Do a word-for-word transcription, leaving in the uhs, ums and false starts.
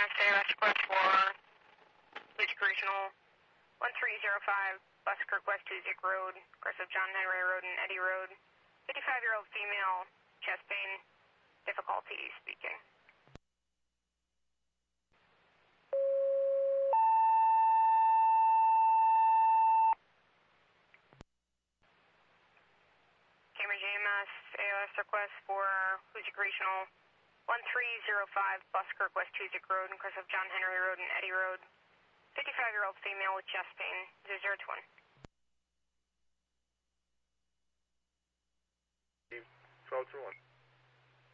Mass, A O S request for Lucic Regional one three zero five, Buskirk West Huzik Road, course of John Henry Road and Eddy Road. fifty-five-year-old female, chest pain, difficulty speaking. Cambridge A M S, A O S request for Huzik Regional one three zero five, Buskirk West Huzik Road, course of John Henry Road and Eddy Road. fifty-five-year-old female with chest pain, zero zero two one. twelve two one.